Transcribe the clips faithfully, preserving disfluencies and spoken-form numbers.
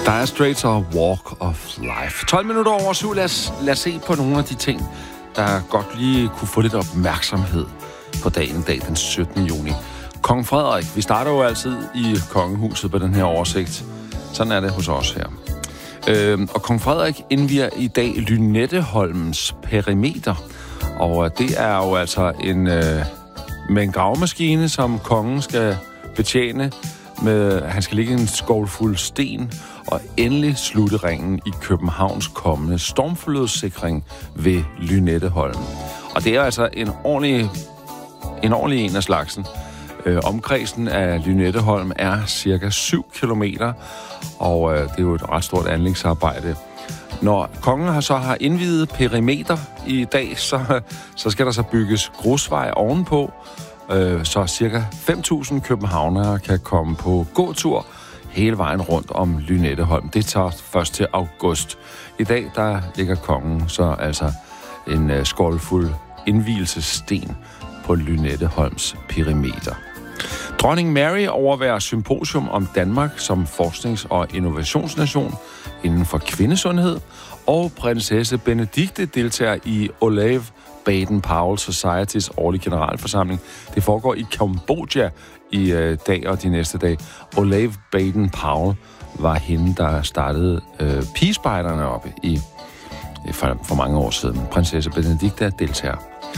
Dire Straits og Walk of Life. tolv minutter over syv. Lad os, lad os se på nogle af de ting, der godt lige kunne få lidt opmærksomhed på dagen i dag, den syttende juni. Kong Frederik. Vi starter jo altid i kongehuset på den her oversigt. Sådan er det hos os her. Øh, og Kong Frederik indvier i dag Lynetteholms perimeter. Og det er jo altså en, øh, med en gravemaskine, som kongen skal betjene. Med, han skal ligge en skovlfuld sten og endelig slutte ringen i Københavns kommende stormflodssikring ved Lynetteholm. Og det er altså en ordentlig, en ordentlig en af slagsen. Øh, omkredsen af Lynetteholm er cirka syv kilometer, og øh, det er jo et ret stort anlægsarbejde. Når kongen har så har indviet perimeter i dag, så, så skal der så bygges grusvej ovenpå, øh, så cirka fem tusind københavnere kan komme på gåtur hele vejen rundt om Lynetteholm. Det tager først til august. I dag, der ligger kongen så altså en øh, skålfuld indvielsesten på Lynetteholms perimeter. Dronning Mary overværer symposium om Danmark som forsknings- og innovationsnation inden for kvindesundhed, og prinsesse Benedikte deltager i Olav Baden-Powell Societys årlige generalforsamling. Det foregår i Kambodja i øh, dag og de næste dage. Olav Baden-Powell var hende, der startede øh, pigespejderne oppe i, for, for mange år siden. Prinsesse Benedikte deltager.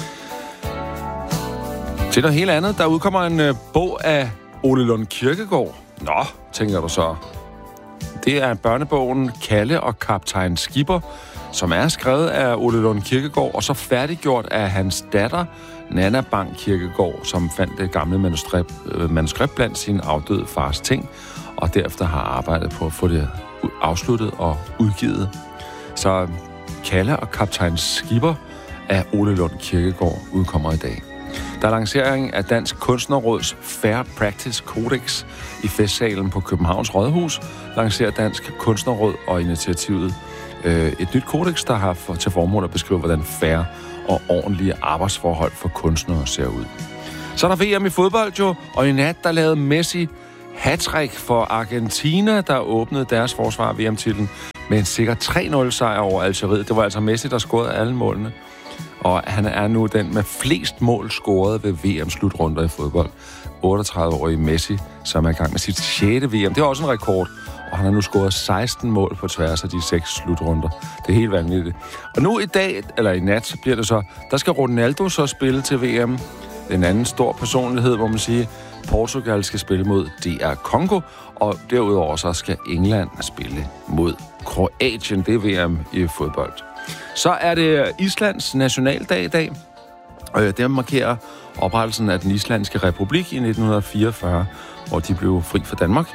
Til noget helt andet, der udkommer en øh, bog af Ole Lund Kirkegaard. Nå, tænker du så. Det er børnebogen Kalle og Kaptajn Skipper, som er skrevet af Ole Lund Kirkegaard, og så færdiggjort af hans datter, Nanna Bang Kirkegaard, som fandt det gamle manuskript, øh, manuskript blandt sin afdøde fars ting, og derefter har arbejdet på at få det afsluttet og udgivet. Så Kalle og Kaptajn Skipper af Ole Lund Kirkegaard udkommer i dag. Der er lancering af Dansk Kunstnerråds Fair Practice Codex i festsalen på Københavns Rådhus. Lancerer Dansk Kunstnerråd og initiativet øh, et nyt kodex, der har for, til formål at beskrive, hvordan fair og ordentlige arbejdsforhold for kunstnere ser ud. Så er der V M i fodbold jo, og i nat der lavede Messi hattrick for Argentina, der åbnede deres forsvar V M-titlen med en sikker tre nul sejr over Algeriet. Det var altså Messi, der scorede alle målene. Og han er nu den med flest mål scoret ved V M-slutrunder i fodbold. otteogtredive-årige Messi, som er i gang med sit sjette V M. Det er også en rekord, og han har nu scoret seksten mål på tværs af de seks slutrunder. Det er helt vanvittigt. Og nu i dag, eller i nat, så bliver det så, der skal Ronaldo så spille til V M. En anden stor personlighed, hvor man siger, Portugal skal spille mod D R Congo, og derudover så skal England spille mod Kroatien. Det er V M i fodbold. Så er det Islands nationaldag i dag. Det markerer oprettelsen af den islandske republik i nitten fireogfyrre, hvor de blev fri fra Danmark.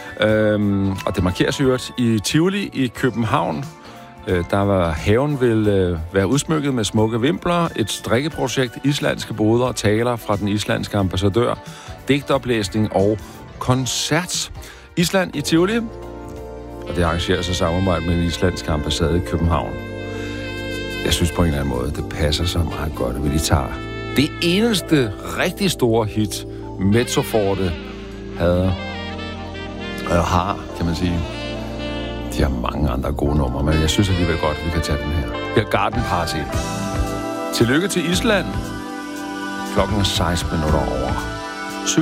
Og det markeres jo i Tivoli i København. Der var haven vil være udsmykket med smukke vimpler, et strikkeprojekt, islandske boder og taler fra den islandske ambassadør, digtoplæsning og koncert. Island i Tivoli, og det arrangeres i samarbejde med den islandske ambassade i København. Jeg synes på en eller anden måde, det passer så meget godt, at vi tager det eneste rigtig store hit, Mezzoforte havde, og har, kan man sige. De har mange andre gode numre, men jeg synes alligevel godt, at vi kan tage den her. Her er Garden Party. Tillykke til Island. Klokken er seksten minutter over.